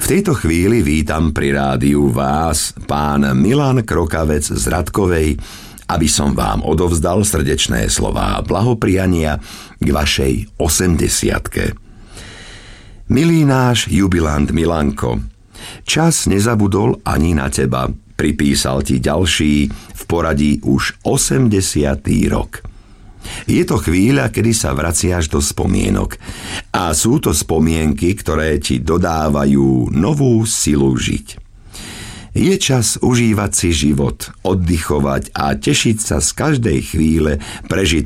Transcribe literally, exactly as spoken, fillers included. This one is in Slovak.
V tejto chvíli vítam pri rádiu vás, pán Milan Krokavec z Radkovej, aby som vám odovzdal srdečné slová blahopriania k vašej osemdesiatke. Milý náš jubilant Milanko, čas nezabudol ani na teba. Pripísal ti ďalší v poradí už osemdesiaty rok. Je to chvíľa, kedy sa vraciaš do spomienok. A sú to spomienky, ktoré ti dodávajú novú silu žiť. Je čas užívať si život, oddychovať a tešiť sa z každej chvíle prežiť